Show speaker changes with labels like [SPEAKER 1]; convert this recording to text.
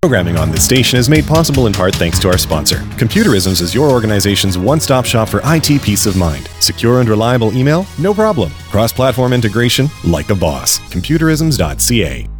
[SPEAKER 1] Programming on this station is made possible in part thanks to our sponsor. Computerisms is your organization's one-stop shop for IT peace of mind. Secure and reliable email? No problem. Cross-platform integration? Like a boss. Computerisms.ca.